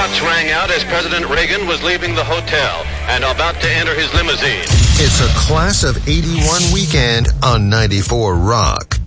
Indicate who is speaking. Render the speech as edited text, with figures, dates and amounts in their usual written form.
Speaker 1: Shots rang out as President Reagan was leaving the hotel and about to enter his limousine.
Speaker 2: It's a Class of 81 weekend on 94 Rock.